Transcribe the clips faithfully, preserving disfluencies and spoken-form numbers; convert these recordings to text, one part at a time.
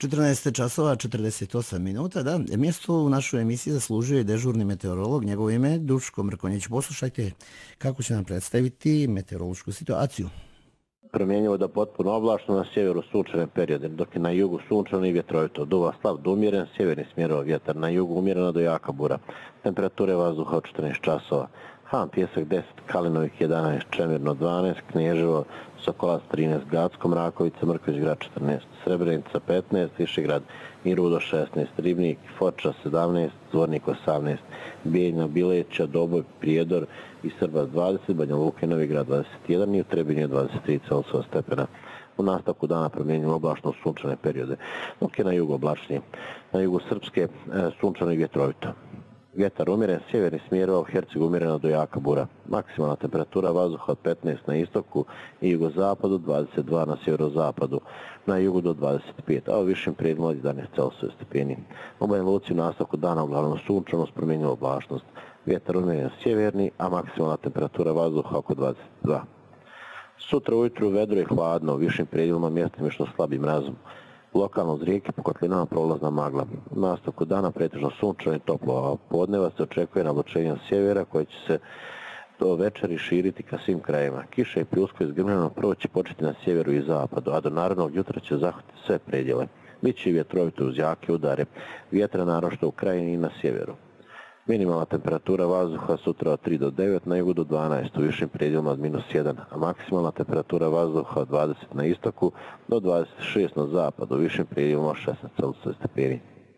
četrnaest časova četrdeset osam minuta, da. Mjesto u našoj emisiji zaslužuje dežurni meteorolog, njegovo ime je Duško Mrkonjić. Poslušajte kako će nam predstaviti meteorološku situaciju. Promjenjivo da potpuno oblačno, na sjeveru sunčane periode, dok je na jugu sunčano i vjetrovito. Duva slab do umjeren, sjeverni smjerova vjetar, na jugu umjerena do jaka bura. Temperature vazduha od četrnaest časova. Han, Pjesak deset, Kalinovik jedanaest, Čemirno dvanaest, Knježevo, Sokolac trinaest, Gacko, Mrakovica, Mrković grad četrnaest, Srebrenica petnaest, Višegrad i Rudo šesnaest, Ribnik, Foča sedamnaest, Zvornik osamnaest, Bijeljna, Bileća, Doboj, Prijedor i Srbac dvadeset, Banja Luka i Novi grad dvadeset jedan i u Trebinju dvadeset tri Celzijusova stepena. U nastavku dana promjenjujemo oblačno sunčane periode, dok je na jugu oblačnije. Na jugu Srpske e, sunčano i vjetrovito. Vjetar umjeren, sjeverni smjerova, u Hercegu umjerena do jaka bura. Maksimalna temperatura vazduha od petnaest na istoku i jugozapadu, dvadeset dva na sjeverozapadu, na jugu do dvadeset pet, a u višim predjelima od jedanaest Celzijusova stepeni. U Banja Luci u nastavku dana uglavnom sunčano s promjenjivom oblačnost. Vjetar umjeren sjeverni, a maksimalna temperatura vazduha oko dvadeset dva. Sutra ujutru vedro je hladno, u višim predjelima mjestimično slabim mrazom. Lokalno uz rijeke po kotlinama prolazna magla. U nastavku dana pretežno sunčano i toplo, a podneva se očekuje navlačenje od sjevera koje će se do večeri širiti ka svim krajima. Kiša i pljuska izgrmljeno prvo će početi na sjeveru i zapadu, a do narednog jutra će zahvatiti sve predjele. Biće i vjetrovito uz jake udare, vjetra naročito u krajini i na sjeveru. Minimalna temperatura vazduha sutra od tri do devet, na jugu do dvanaest, u višim predjelima od minus jedan, a maksimalna temperatura vazduha od dvadeset na istoku do dvadeset šest na zapadu, u višim predjelima od šesnaest Celzijusova stepeni.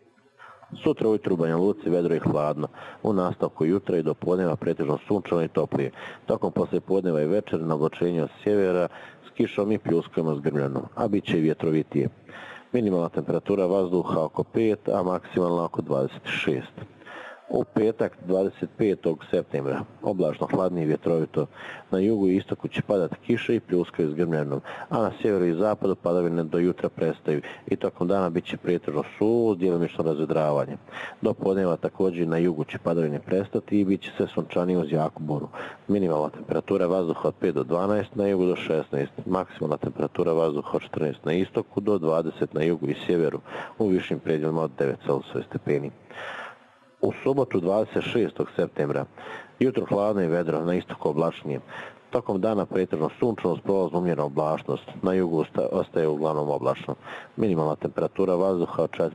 Sutra ujutru u Banja Luci vedro je hladno, u nastavku jutra i do podneva pretežno sunčano i toplije. Tokom poslije podneva i večer navlačenje od sjevera s kišom i pljuskovima zgrmljenom, a bit će i vjetrovitije. Minimalna temperatura vazduha oko pet, a maksimalna oko dvadeset šest. U petak dvadeset petog septembra oblačno hladnije i vjetrovito. Na jugu i istoku će padati kiša i pljuskaju s grmljenom, a na sjeveru i zapadu padavine do jutra prestaju i tokom dana bit će pretežno suvo uz djelomično razvedravanje. Do podneva također na jugu će padavine prestati i bit će sve sunčanije uz jaku buru. Minimalna temperatura vazduha od pet do dvanaest, na jugu do šesnaest, maksimalna temperatura vazduha od četrnaest na istoku do dvadeset na jugu i sjeveru, u višim predjelima od devet Celzijusova stepeni. U subotu dvadeset šestog septembra jutro hladno i vedro, na istoku oblačnije. Tokom dana pretežno sunčano s prolaznom umjerena oblačnost, na jugu ostaje uglavnom oblačno. Minimalna temperatura vazduha od četiri